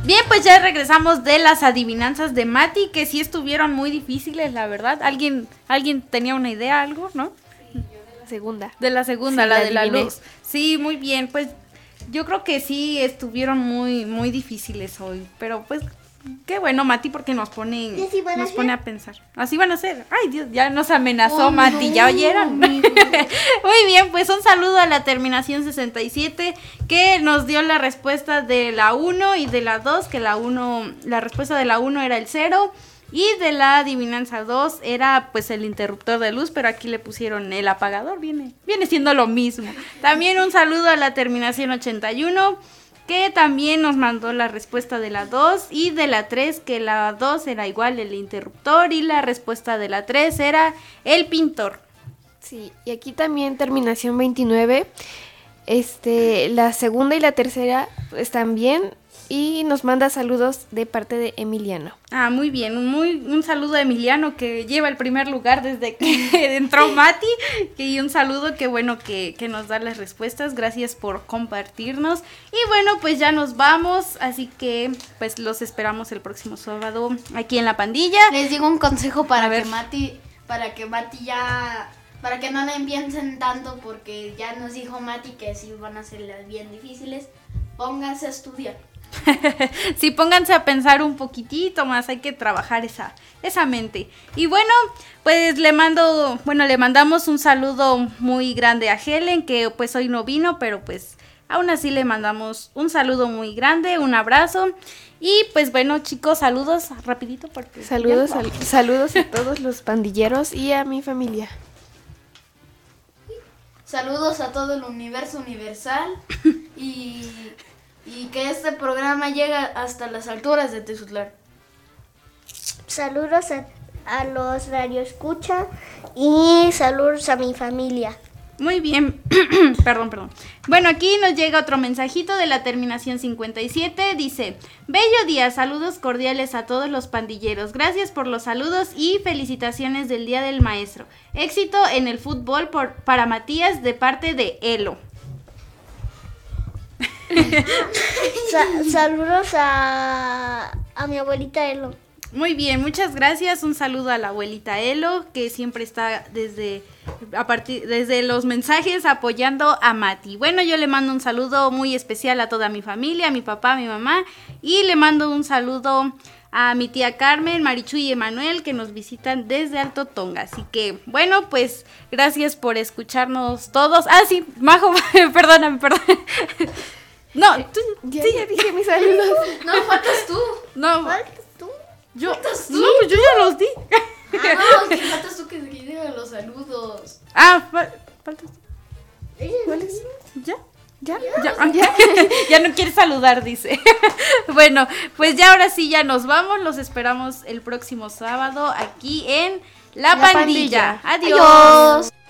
Bien, pues ya regresamos de las adivinanzas de Mati, que sí estuvieron muy difíciles, la verdad. ¿Alguien tenía una idea, algo, no? Segunda. De la segunda, Sí, la la de la adiviné. luz. Sí, muy bien, pues yo creo que sí estuvieron muy difíciles hoy, pero pues qué bueno, Mati, porque nos pone a pensar. Así van a ser. Ay, Dios, ya nos amenazó Mati, ¿ya oyeron? Muy bien, pues un saludo a la terminación 67 que nos dio la respuesta de la 1 y de la 2, que la respuesta de la 1 era el 0. Y de la adivinanza 2 era pues el interruptor de luz, pero aquí le pusieron el apagador, viene siendo lo mismo. También un saludo a la terminación 81, que también nos mandó la respuesta de la 2 y de la 3, que la 2 era igual el interruptor y la respuesta de la 3 era el pintor. Sí, y aquí también terminación 29. La segunda y la tercera están bien y nos manda saludos de parte de Emiliano. Ah, muy bien, un saludo a Emiliano, que lleva el primer lugar desde que entró Mati, y un saludo, que bueno que nos da las respuestas, gracias por compartirnos. Y bueno, pues ya nos vamos, así que pues los esperamos el próximo sábado aquí en La Pandilla. Les digo un consejo para ver. que Mati ya, para que no le piensen tanto, porque ya nos dijo Mati que sí van a ser las bien difíciles. Pónganse a estudiar. Sí, pónganse a pensar un poquitito más, hay que trabajar esa mente. Y bueno, pues le mandamos un saludo muy grande a Helen, que pues hoy no vino, pero pues aún así le mandamos un saludo muy grande, un abrazo. Y pues bueno, chicos, saludos rapidito porque Saludos a todos los pandilleros y a mi familia. Saludos a todo el universo universal y que este programa llegue hasta las alturas de Tezutlán. Saludos a los radioescucha y saludos a mi familia. Muy bien, perdón. Bueno, aquí nos llega otro mensajito de la terminación 57, dice: bello día, saludos cordiales a todos los pandilleros, gracias por los saludos y felicitaciones del Día del Maestro. Éxito en el fútbol para Matías de parte de Elo. Saludos a mi abuelita Elo. Muy bien, muchas gracias. Un saludo a la abuelita Elo, que siempre está desde los mensajes apoyando a Mati. Bueno, yo le mando un saludo muy especial a toda mi familia, a mi papá, a mi mamá, y le mando un saludo a mi tía Carmen, Marichu y Emanuel, que nos visitan desde Alto Tonga. Así que, bueno, pues gracias por escucharnos todos. Ah, sí, Majo, perdóname. No, tú, Ya dije mis saludos. No, faltas tú. no, ¿Faltas tú? ¿Faltas tú? no, pues yo ya los di. No, que faltas tú que diga los saludos. Faltas. ¿Cuál es? ¿Ya? Ya no quiere saludar, dice. Bueno, pues ya ahora sí ya nos vamos. Los esperamos el próximo sábado aquí en La Pandilla. Adiós.